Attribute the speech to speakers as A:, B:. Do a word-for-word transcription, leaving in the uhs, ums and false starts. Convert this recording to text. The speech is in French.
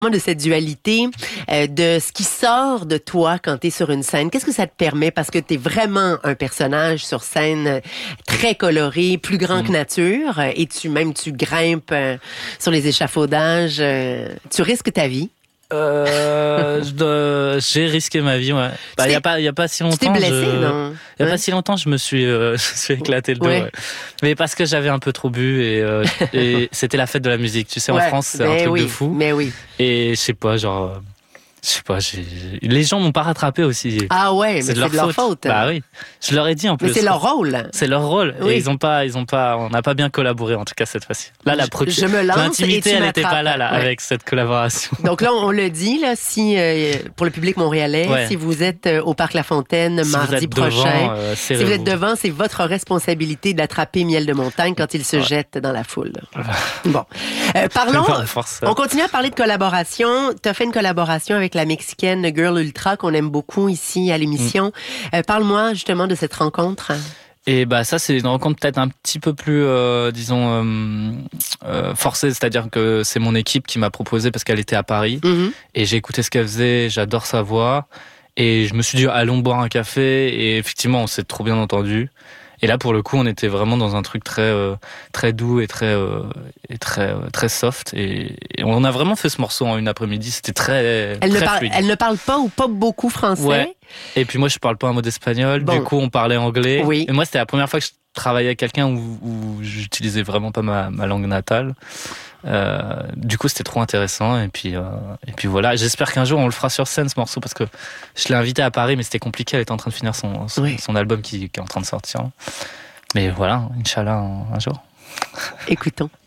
A: de cette dualité, euh, de ce qui sort de toi quand tu es sur une scène. Qu'est-ce que ça te permet? Parce que tu es vraiment un personnage sur scène euh, très coloré, plus grand mmh. que nature, euh, et tu même tu grimpes euh, sur les échafaudages. Euh, tu risques ta vie.
B: Euh, je dois- j'ai risqué ma vie, ouais. Bah, il y a pas, il y a pas si longtemps.
A: Tu t'es blessé,
B: je...
A: non?
B: Il y a
A: ouais.
B: pas si longtemps, je me suis, euh, je me suis éclaté le dos.
A: Ouais.
B: Ouais. Mais parce que j'avais un peu trop bu et, euh, et c'était la fête de la musique. Tu sais,
A: ouais.
B: en France, c'est
A: ben
B: un truc
A: oui,
B: de fou.
A: Mais oui.
B: Et je sais pas, genre, je sais pas, j'ai... les gens m'ont pas rattrapé aussi.
A: Ah ouais,
B: c'est
A: mais
B: de leur,
A: c'est de leur
B: faute.
A: faute.
B: Bah oui, je leur ai dit en plus.
A: Mais c'est leur rôle.
B: C'est leur rôle.
A: Oui.
B: Et ils ont pas, ils ont pas, on n'a pas bien collaboré en tout cas cette fois-ci. Là, la pro-
A: je me lance
B: l'intimité,
A: et tu
B: elle n'était pas là, là,
A: ouais.
B: avec cette collaboration.
A: Donc là, on le dit, là, si euh, pour le public montréalais, ouais. si vous êtes euh, au Parc La Fontaine
B: si
A: mardi
B: prochain,
A: devant, euh, si vous êtes
B: vous.
A: devant, c'est votre responsabilité d'attraper Miel de Montagne quand il se ouais. jette dans la foule. Bon, euh, parlons.
B: Force,
A: on continue à parler de collaboration. Tu as fait une collaboration avec la Mexicaine Girl Ultra qu'on aime beaucoup ici à l'émission. Mm. Euh, parle-moi justement de cette rencontre.
B: Et bah ça c'est une rencontre peut-être un petit peu plus euh, disons euh, euh, forcée, c'est-à-dire que c'est mon équipe qui m'a proposé parce qu'elle était à Paris mm-hmm. et j'ai écouté ce qu'elle faisait, j'adore sa voix et je me suis dit allons boire un café et effectivement on s'est trop bien entendu. Et là, pour le coup, on était vraiment dans un truc très, euh, très doux et très, euh, et très, euh, très soft. Et, et on a vraiment fait ce morceau en une après-midi. C'était très,
A: elle,
B: très
A: ne parle,
B: fluide.
A: Elle ne parle pas ou pas beaucoup français.
B: Ouais. Et puis moi, je parle pas un mot d'espagnol. Bon. Du coup, on parlait anglais.
A: Oui.
B: Et moi, c'était la première fois que je travaillais avec quelqu'un où, où j'utilisais vraiment pas ma, ma langue natale. Euh, du coup, c'était trop intéressant. Et puis, euh, et puis voilà. J'espère qu'un jour on le fera sur scène ce morceau parce que je l'ai invité à Paris, mais c'était compliqué. Elle était en train de finir son son, oui. son album qui, qui est en train de sortir. Mais voilà, Inch'Allah, un, un jour.
A: Écoutons.